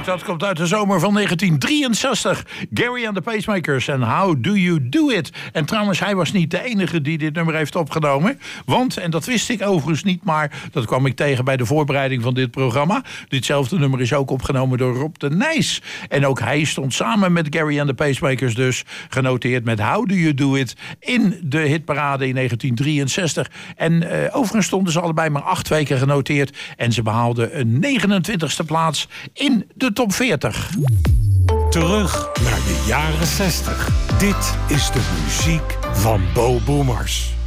dat komt uit de zomer van 1963. Gary and the Pacemakers en How Do You Do It. En trouwens, hij was niet de enige die dit nummer heeft opgenomen. Want, en dat wist ik overigens niet, maar dat kwam ik tegen bij de voorbereiding van dit programma. Ditzelfde nummer is ook opgenomen door Rob de Nijs. En ook hij stond samen met Gary and the Pacemakers dus genoteerd met How Do You Do It in de hitparade in 1963. En overigens stonden ze allebei maar 8 weken genoteerd. En ze behaalden een 29e plaats in de top 40. Terug naar de jaren 60. Dit is de muziek van Bo Boomers.